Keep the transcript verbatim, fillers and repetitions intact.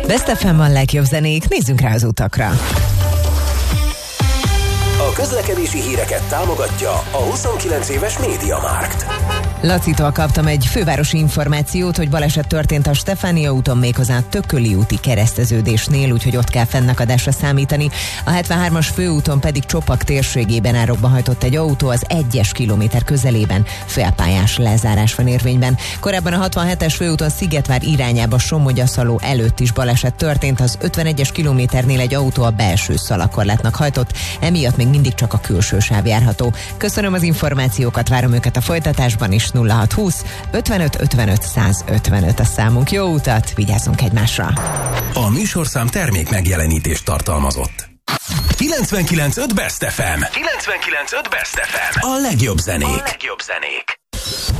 Best ef em a legjobb zenék, nézzünk rá az utakra. A közlekedési híreket támogatja a huszonkilenc éves MediaMarkt. Lacitól kaptam egy fővárosi információt, hogy baleset történt a Stefánia úton, méghozzá a Tököli úti kereszteződésnél, úgyhogy ott kell fennakadásra számítani. A hetvenhármas főúton pedig Csopak térségében árokba hajtott egy autó az egyes kilométer közelében, félpályás lezárás van érvényben. Korábban a hatvanhetes főúton Szigetvár irányába Somogyaszaló előtt is baleset történt, az ötvenegyes kilométernél egy autó a belső szalakorlátnak hajtott, emiatt még mindig csak a külső sáv járható. Köszönöm az információkat, várom őket a folytatásban is. nulla hat húsz ötvenöt ötvenöt százötvenöt a számunk. Jó utat, vigyázzunk egymásra! A műsorszám termék megjelenítést tartalmazott. kilencvenkilenc pont öt Best ef em. kilencvenkilenc pont öt Best ef em. A legjobb zenék. A legjobb zenék.